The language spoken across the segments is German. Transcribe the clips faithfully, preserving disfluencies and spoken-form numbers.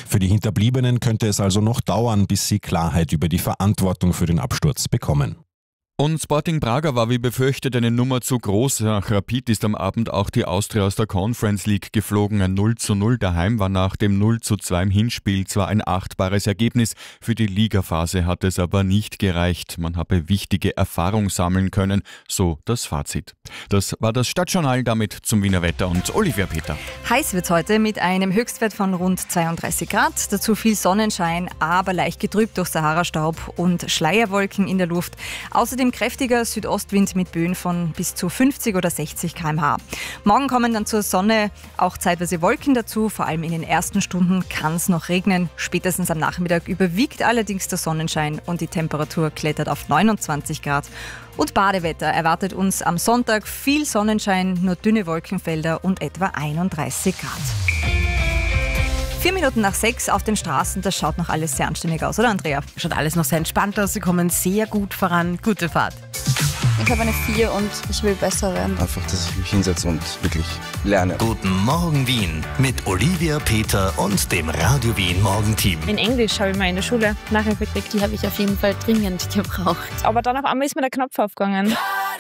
Für die Hinterbliebenen könnte es also noch dauern, bis sie Klarheit über die Verantwortung für den Absturz bekommen. Und Sporting Braga war wie befürchtet eine Nummer zu groß. Nach Rapid ist am Abend auch die Austria aus der Conference League geflogen. Ein null zu null daheim war nach dem null zu zwei im Hinspiel zwar ein achtbares Ergebnis, für die Ligaphase hat es aber nicht gereicht. Man habe wichtige Erfahrung sammeln können, so das Fazit. Das war das Stadtjournal, damit zum Wiener Wetter und Olivia Peter. Heiß wird es heute mit einem Höchstwert von rund zweiunddreißig Grad. Dazu viel Sonnenschein, aber leicht getrübt durch Sahara-Staub und Schleierwolken in der Luft. Außerdem kräftiger Südostwind mit Böen von bis zu fünfzig oder sechzig Kilometer pro Stunde. Morgen kommen dann zur Sonne auch zeitweise Wolken dazu. Vor allem in den ersten Stunden kann es noch regnen. Spätestens am Nachmittag überwiegt allerdings der Sonnenschein und die Temperatur klettert auf neunundzwanzig Grad. Und Badewetter erwartet uns am Sonntag viel Sonnenschein, nur dünne Wolkenfelder und etwa einunddreißig Grad. Vier Minuten nach sechs auf den Straßen, das schaut noch alles sehr anständig aus, oder Andrea? Schaut alles noch sehr entspannt aus, sie kommen sehr gut voran. Gute Fahrt. Ich habe eine vier und ich will besser werden. Einfach, dass ich mich hinsetze und wirklich lerne. Guten Morgen Wien mit Olivia, Peter und dem Radio Wien Morgenteam. In Englisch habe ich mal in der Schule Nachhilfe gekriegt. Die habe ich auf jeden Fall dringend gebraucht. Aber dann auf einmal ist mir der Knopf aufgegangen.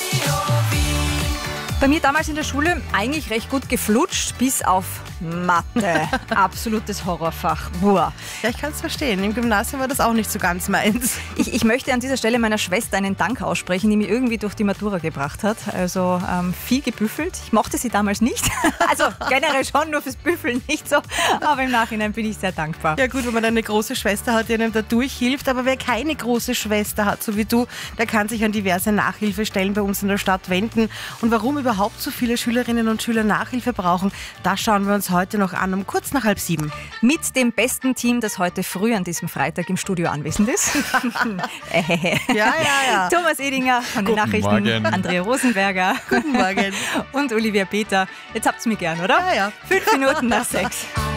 Bei mir damals in der Schule eigentlich recht gut geflutscht, bis auf Mathe. Absolutes Horrorfach. Boah. Ja, ich kann es verstehen. Im Gymnasium war das auch nicht so ganz meins. Ich, ich möchte an dieser Stelle meiner Schwester einen Dank aussprechen, die mich irgendwie durch die Matura gebracht hat. Also ähm, viel gebüffelt. Ich mochte sie damals nicht. Also generell schon, nur fürs Büffeln nicht so. Aber im Nachhinein bin ich sehr dankbar. Ja gut, wenn man eine große Schwester hat, die einem da durchhilft. Aber wer keine große Schwester hat, so wie du, der kann sich an diverse Nachhilfestellen bei uns in der Stadt wenden. Und warum überhaupt so viele Schülerinnen und Schüler Nachhilfe brauchen, das schauen wir uns heute noch an, um kurz nach halb sieben. Mit dem besten Team, das heute früh an diesem Freitag im Studio anwesend ist. ja, ja, ja. Thomas Edinger von den Guten Nachrichten, Morgen. Andrea Rosenberger. Guten Morgen. Und Olivia Peter. Jetzt habt's mich gern, oder? Ja, ja. Fünf Minuten nach sechs.